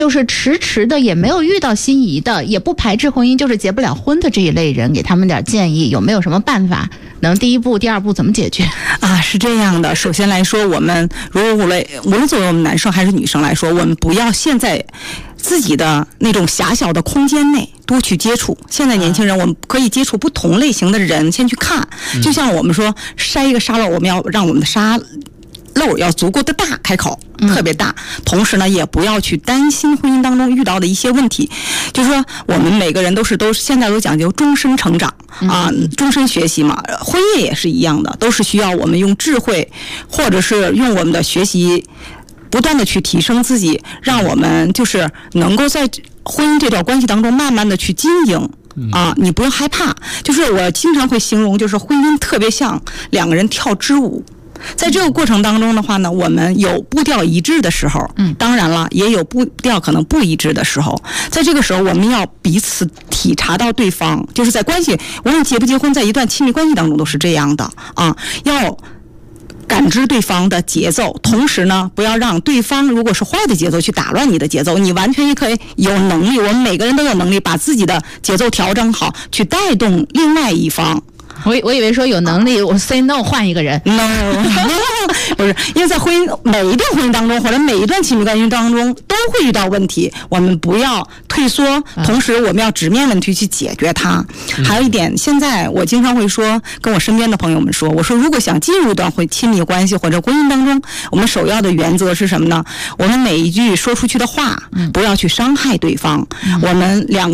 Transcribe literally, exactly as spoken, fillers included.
就是迟迟的也没有遇到心仪的，也不排斥婚姻，就是结不了婚的这一类人，给他们点建议，有没有什么办法能第一步第二步怎么解决啊？是这样的，首先来说，我们如果无论无论作为我们男生还是女生来说，我们不要现在自己的那种狭小的空间内多去接触。现在年轻人，我们可以接触不同类型的人，先去看。就像我们说筛一个沙漏，我们要让我们的沙漏要足够的大，开口特别大。同时呢，也不要去担心婚姻当中遇到的一些问题。就是说，我们每个人都是都是现在都讲究终身成长啊，终身学习嘛。婚姻也是一样的，都是需要我们用智慧，或者是用我们的学习，不断的去提升自己，让我们就是能够在婚姻这段关系当中慢慢的去经营。啊，你不用害怕。就是我经常会形容，就是婚姻特别像两个人跳支舞。在这个过程当中的话呢，我们有步调一致的时候，嗯，当然了，也有步调可能不一致的时候。在这个时候，我们要彼此体察到对方，就是在关系，无论结不结婚，在一段亲密关系当中都是这样的啊，要感知对方的节奏，同时呢，不要让对方如果是坏的节奏去打乱你的节奏。你完全也可以有能力，我们每个人都有能力把自己的节奏调整好，去带动另外一方。 我我以为说有能力，我 say no 换一个人 ，no， 不是，因为在婚姻每一段婚姻当中，或者每一段亲密关系当中都会遇到问题，我们不要退缩，同时我们要直面问题去解决它。嗯、还有一点，现在我经常会说，跟我身边的朋友们说，我说如果想进入一段婚亲密关系或者婚姻当中，我们首要的原则是什么呢？我们每一句说出去的话，不要去伤害对方，嗯、我们两个。